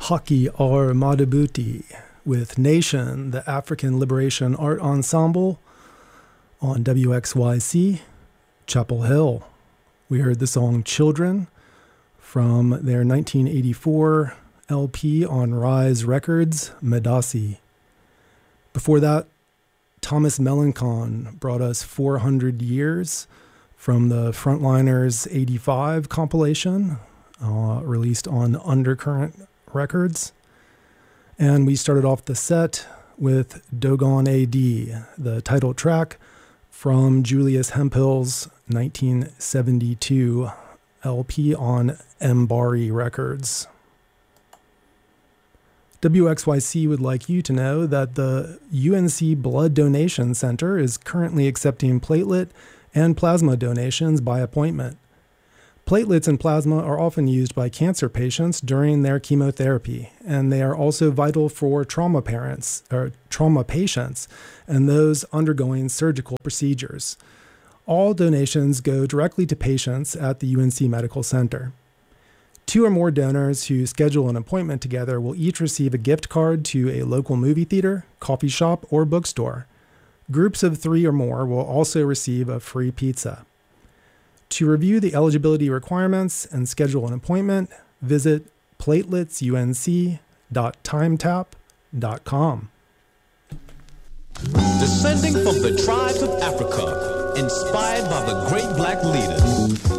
Haki Ar Madabuti with Nation, the African Liberation Art Ensemble on WXYC, Chapel Hill. We heard the song Children from their 1984 LP on Rise Records, Medasi. Before that, Thomas Melancon brought us 400 Years from the Frontliners 85 compilation, released on Undercurrent Records. And we started off the set with Dogon AD, the title track from Julius Hemphill's 1972 LP on Mbari Records. WXYC would like you to know that the UNC Blood Donation Center is currently accepting platelet and plasma donations by appointment. Platelets and plasma are often used by cancer patients during their chemotherapy, and they are also vital for trauma patients and those undergoing surgical procedures. All donations go directly to patients at the UNC Medical Center. 2 or more donors who schedule an appointment together will each receive a gift card to a local movie theater, coffee shop, or bookstore. Groups of 3 or more will also receive a free pizza. To review the eligibility requirements and schedule an appointment, visit plateletsunc.timetap.com. Descending from the tribes of Africa, inspired by the great black leaders.